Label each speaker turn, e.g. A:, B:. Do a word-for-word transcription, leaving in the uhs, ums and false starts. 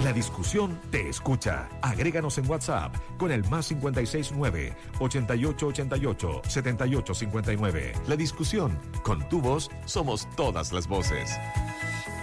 A: La Discusión te escucha. Agréganos en WhatsApp con el más cincuenta y seis nueve, ochenta y ocho ochenta y ocho, setenta y ocho cincuenta y nueve. La Discusión, con tu voz somos todas las voces.